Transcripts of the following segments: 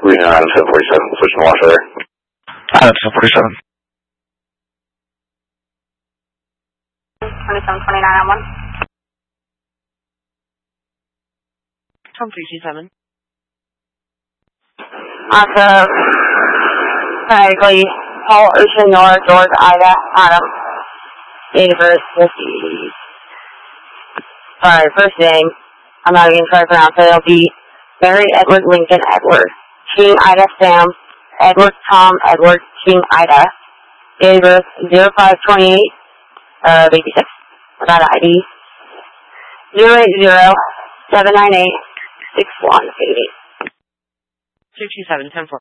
Reading on item 747, switching to washer there. Item 747. 2729 on 1. 327. Phonetically, Paul Ocean Nora George Ida Adam. Date of birth 50. Sorry, first name. I'm not even trying to pronounce it. It'll be Mary Edward Lincoln Edward. King Ida Sam. Edward Tom Edward King Ida. Date of birth 0528 86. Without ID. 080 798 6188. 227, 10-4.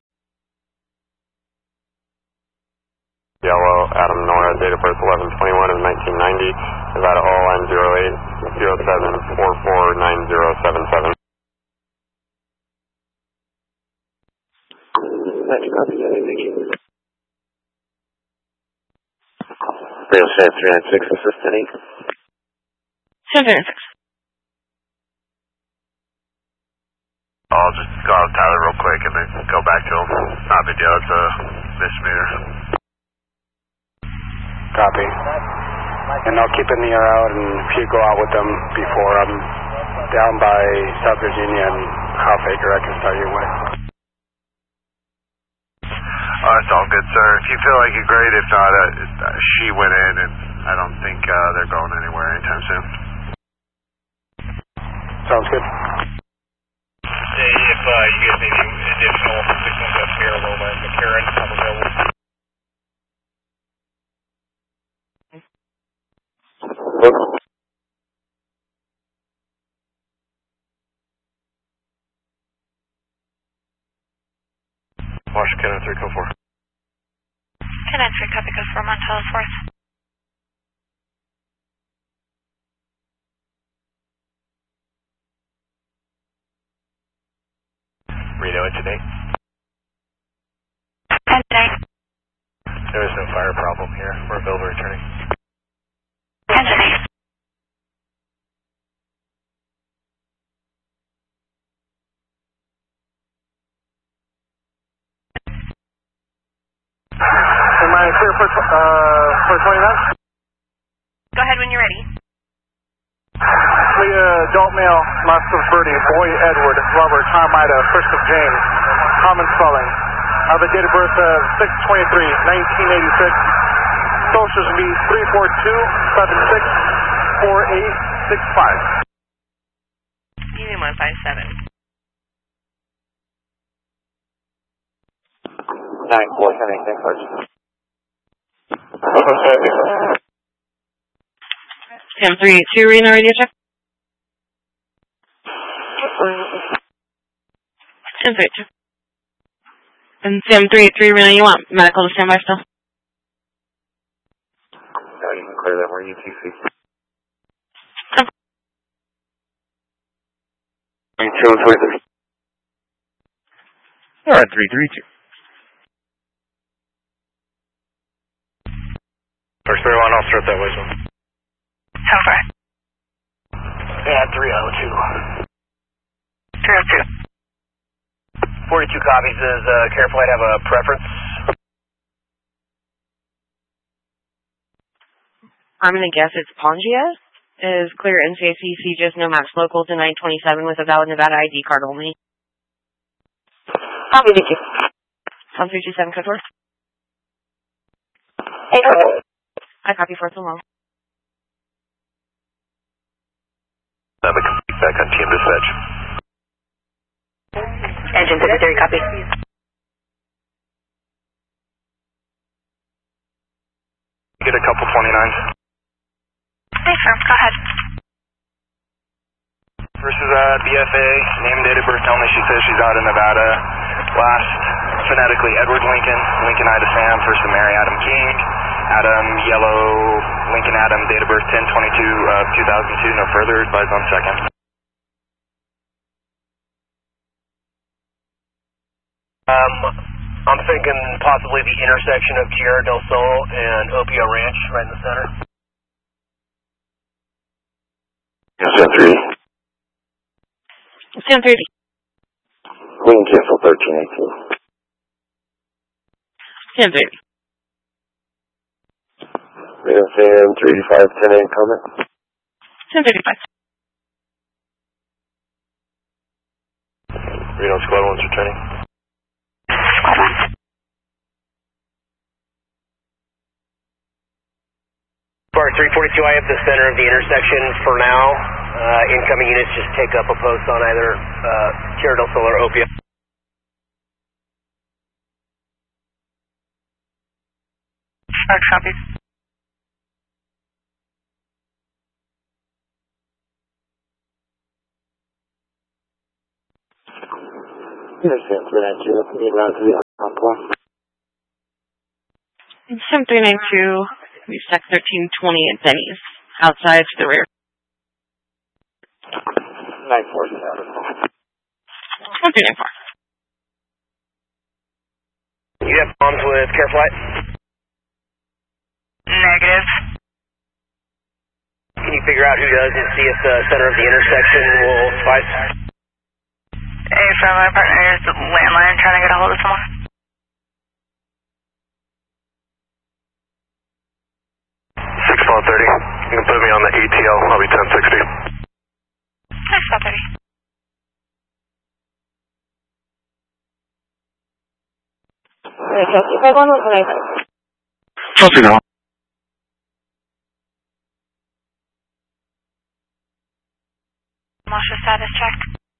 Yellow, Adam Nora, date of birth 11/21 of 1990. Nevada OLN 0807449077. Radio Shed 396, assistant 8. 706. I'll just go out with Tyler real quick and then go back to him. Not a big deal, it's a misdemeanor. Copy. And I'll keep an ear out, and if you go out with them before I'm down by South Virginia and Halfaker, I can start you with. It's all good, sir. If you feel like you're great, if not, she went in, and I don't think they're going anywhere anytime soon. Sounds good. Hey, if you guys need any additional assistance up here, Loma and McCarran, I'm available. Washington 3 code 4. 10-3, copy code 4, Montello 4th. Reno today. 10-day. There is no fire problem here. We're available returning. 10-day. Am I clear for 29? Go ahead when you're ready. Adult male, last of Birdie, boy Edward, Robert, Tom Ida, first of James, common spelling. Have a date of birth of 6/23/1986. Socials would be 342-76-4865. Union 157. 10-382, Reno radio check. 10-382. And 7-383, Reno, you want medical to stand by still? No, you can clear that. We're UTC. 223. All right, 332. First 31, I'll start that way, so. How far? Yeah, 302. 302. 42 copies. Does Careflight have a preference? I'm going to guess it's Pongia. Is clear NCAC, just no maps local to 927 with a valid Nevada ID card only. Copy, thank you. 1327, code 4. 800. I copy 4th and long. Have a complete back on team dispatch. Engine 53, copy. Get a couple 29s. Hey, sir, go ahead. First is BFA, name and date of birth only. She says she's out in Nevada. Last, phonetically, Edward Lincoln, Lincoln Ida Sam, first of Mary Adam King, Adam Yellow, Lincoln Adam, date of birth 10/22/2002. No further, advise on second. I'm thinking possibly the intersection of Tierra del Sol and Opio Ranch, right in the center. Yes, 3. 10-30. Wing cancel 1318. 1030. Radio Sam 385, 10 comment. 1035. Reno Squad 1's returning. Squad 1. Bar 342, I have the center of the intersection for now. Incoming units just take up a post on either Tierra del Sol or Opia. Hard copy. Yes, Sam 392, let's get around to the Aqua. 7392, we stack 1320 at Denny's, outside to the rear. 947. 1394. You have bombs with CareFlight? Negative. Can you figure out who does and see if the center of the intersection will suffice? Hey, from my partner is the landline trying to get a hold of someone. You can put me on the ATL, I'll be 1060. 630. Chelsea now. Masha status check.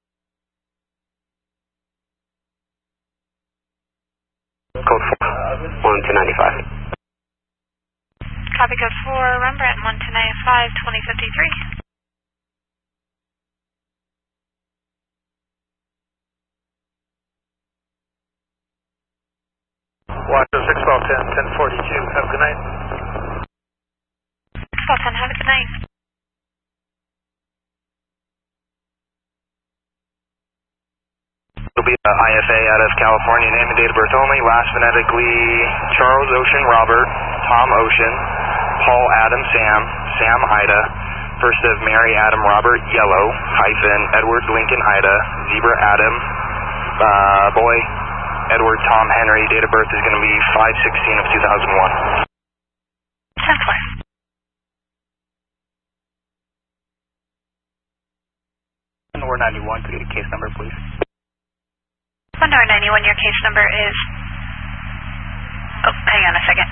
Code 4, 1295. Copy code 4, Rembrandt 1295, 2053. Watch 61210, 1042. Have a good night. 61210, have a good night. It'll be IFA out of California, name and date of birth only, last phonetically Charles Ocean Robert, Tom Ocean, Paul Adam Sam, Sam Ida, first of Mary Adam Robert Yellow, hyphen Edward Lincoln Ida, Zebra Adam, boy, Edward Tom Henry, date of birth is going to be 5/16 of 2001. 10-4. We're 91, could you get a case number, please? 191, your case number is... Oh, hang on a second.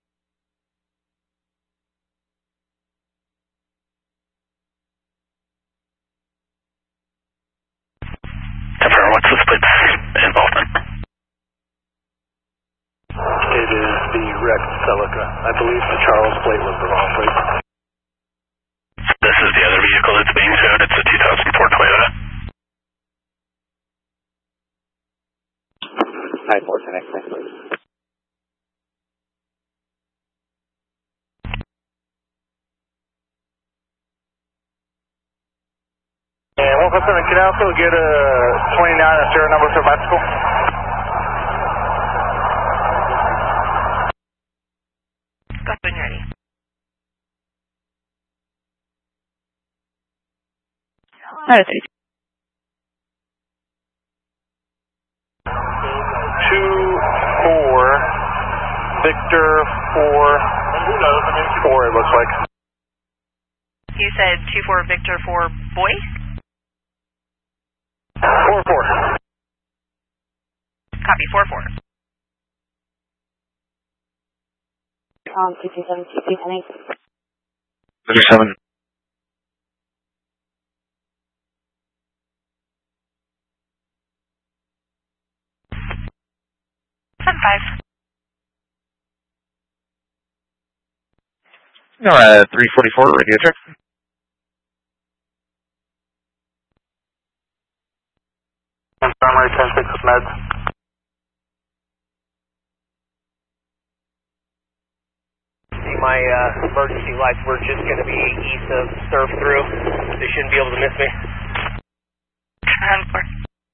What's the split involvement? It is the wrecked Celica. I believe the Charles plate was the wrong plate. This is the other vehicle that's being towed. It's a 2004 Toyota. 947, next please. And 157, can I also get a 29 and serial number for bicycle? Go when you're ready. Alright, 32. 2-4, Victor 4, it looks like. You said 2-4 Victor 4 boy? 4-4. Copy 4-4. 227, 228. 37. 7-5. No, 344 radio check. Primary 10-6 with meds. My emergency lights were just going to be east of Surf Through. They shouldn't be able to miss me. 10-4.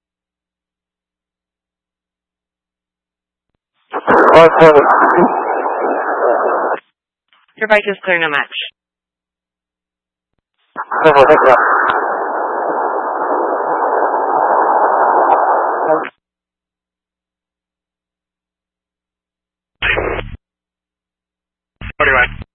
Your bike is clear, no match. 7-4, 41.